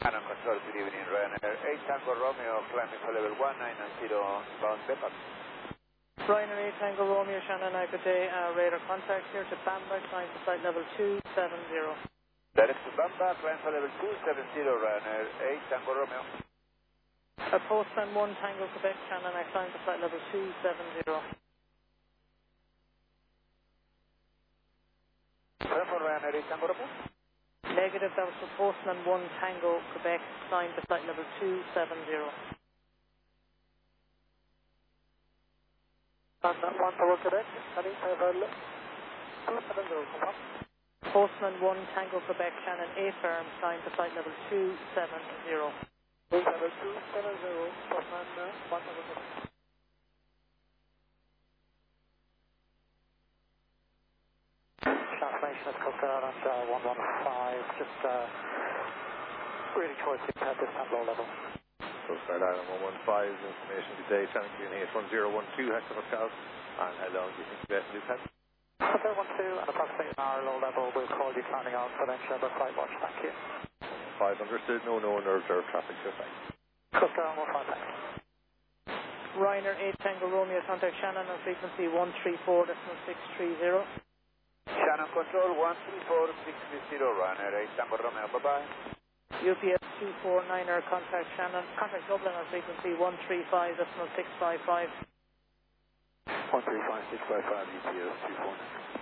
Shannon Control, good evening, Ryanair 8 Tango Romeo, climbing for level 1990, bound Belfast. Ryanair 8 Tango Romeo, Shannon, good day, radar contact here to Bamberg, climb to flight level 270. Direct to Bamberg, climb for level 270, Ryanair 8 Tango Romeo. Postman 1 Tango Quebec, Shannon, I climb to flight level 270. Climb for Ryanair 8 Tango Romeo. Negative, that was for Postman 1 Tango Quebec, climb to flight level 270. Postman 1 Tango Quebec, heading to level 270, confirm. Postman 1 Tango Quebec, Shannon, A firm, climb to flight level 270. Level 270, Postman 1 Tango Quebec. Translation is Coastal Island 115, just really towards the distant low level. Coastal Island 115, information today, channel being 81012 hectopascals, and how long do you think you best to do that? Coastal 12 and approximately an hour low level, we'll call you planning on Prudential by flight watch, thank you. 5 understood, no known or observed traffic, so thanks. Coastal Island 15, thanks. Ryanair 8 Tango Romeo, contact Shannon on frequency 134.630. Shannon Control 134.630, Ryanair 8 Tango Romeo, bye-bye. UPS 249er, contact Shannon, contact Dublin on frequency 135.655. 135.655, UPS 249.